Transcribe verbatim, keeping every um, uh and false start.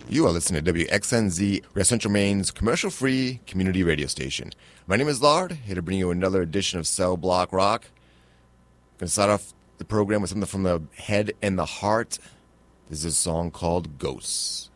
You are listening to W X N Z, West Central Maine's commercial-free community radio station. My name is Lard, here to bring you another edition of Cell Block Rock. I'm going to start off the program with something from the head and the heart. This is a song called Ghosts.